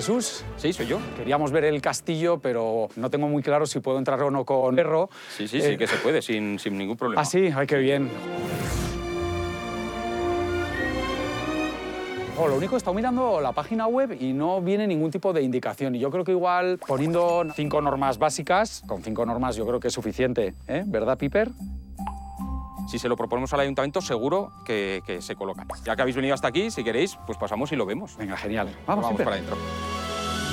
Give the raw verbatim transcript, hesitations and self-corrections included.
Jesús. Sí, soy yo. Queríamos ver el castillo, pero no tengo muy claro si puedo entrar o no con perro. Sí, sí, Eh, sí que se puede, sin, sin ningún problema. Ah, sí, ay, qué bien. Oh, lo único, he estado mirando la página web y no viene ningún tipo de indicación. Y yo creo que igual poniendo cinco normas básicas, con cinco normas yo creo que es suficiente, ¿eh? ¿Verdad, Piper? Si se lo proponemos al ayuntamiento, seguro que, que se colocan. Ya que habéis venido hasta aquí, si queréis, pues pasamos y lo vemos. Venga, genial. Vamos, Vamos Piper. para adentro.